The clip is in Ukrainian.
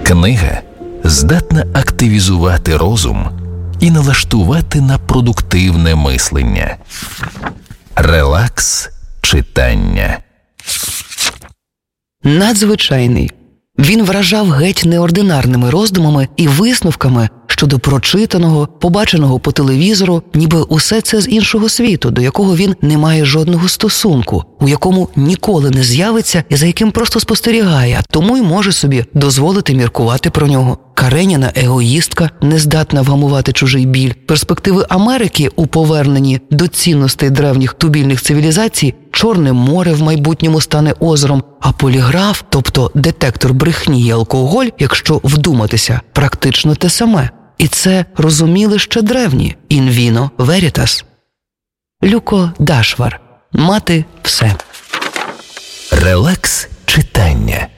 Книга здатна активізувати розум і налаштувати на продуктивне мислення. Релакс читання. Надзвичайний. Він вражав геть неординарними роздумами і висновками щодо прочитаного, побаченого по телевізору, ніби усе це з іншого світу, до якого він не має жодного стосунку, у якому ніколи не з'явиться і за яким просто спостерігає, а тому й може собі дозволити міркувати про нього. Кареніна егоїстка, не здатна вгамувати чужий біль. Перспективи Америки у поверненні до цінностей древніх тубільних цивілізацій, Чорне море в майбутньому стане озером, а поліграф, тобто детектор брехні і алкоголь, якщо вдуматися, практично те саме. І це розуміли ще древні – «in vino veritas». Люко Дашвар. Мати все. Релакс читання.